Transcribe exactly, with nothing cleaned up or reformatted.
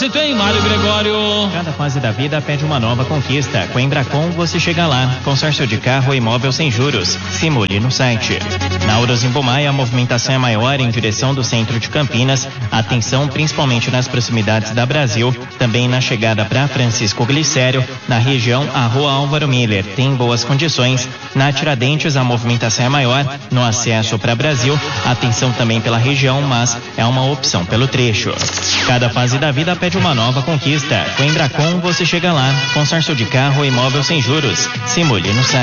trânsito, hein, Mário Gregório? Cada fase da vida pede uma nova conquista. Com a Embracon você chega lá. Consórcio de carro ou imóvel sem juros. Simule no site. Na Auros Imbumaia, a movimentação é maior em direção do centro de Campinas. Atenção principalmente nas proximidades da Brasil. Também na chegada para Francisco Glicério. Na região, a Rua Álvaro Miller tem boas condições. Na Tiradentes, a movimentação é maior. No acesso para Brasil, atenção também pela região, mas é uma opção pelo trecho. Cada fase da vida pede uma nova conquista. Com a Embracon você chega lá. Consórcio de carro ou imóvel sem juros. Simule no site.